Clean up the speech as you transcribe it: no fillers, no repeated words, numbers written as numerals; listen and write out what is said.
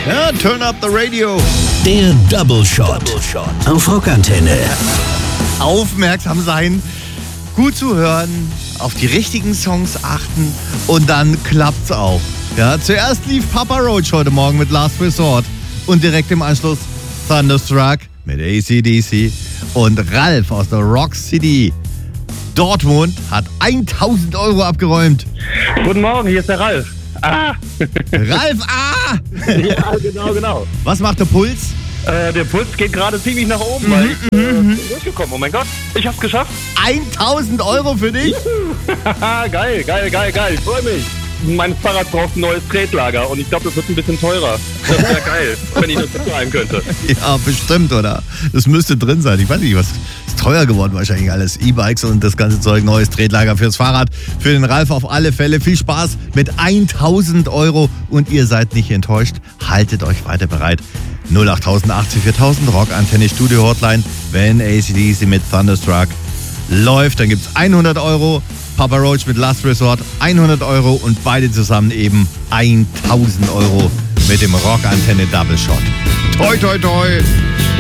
Ja, turn up the radio. Der Double Shot auf Rockantenne. Aufmerksam sein, gut zuhören, auf die richtigen Songs achten und dann klappt's auch. Ja, zuerst lief Papa Roach heute Morgen mit Last Resort und direkt im Anschluss Thunderstruck mit AC/DC und Ralf aus der Rock City Dortmund hat 1.000 Euro abgeräumt. Guten Morgen, hier ist der Ralf. Ah! Ralf, Ja, genau. Was macht der Puls? Der Puls geht gerade ziemlich nach oben, weil ich bin durchgekommen. Oh mein Gott, ich hab's geschafft. 1.000 Euro für dich? Geil. Ich freue mich. Mein Fahrrad braucht ein neues Tretlager und ich glaube, das wird ein bisschen teurer. Das wäre geil, wenn ich das bezahlen könnte. Ja, bestimmt, oder? Das müsste drin sein. Ich weiß nicht, was ist teuer geworden wahrscheinlich alles. E-Bikes und das ganze Zeug, neues Tretlager fürs Fahrrad. Für den Ralf auf alle Fälle. Viel Spaß mit 1.000 Euro und ihr seid nicht enttäuscht. Haltet euch weiter bereit. 08080 4000 Rockantenne Studio Hotline. Wenn AC/DC mit Thunderstruck läuft, dann gibt's 100 Euro. Papa Roach mit Last Resort 100 Euro und beide zusammen eben 1.000 Euro mit dem Rockantenne Double Shot. Toi, toi, toi!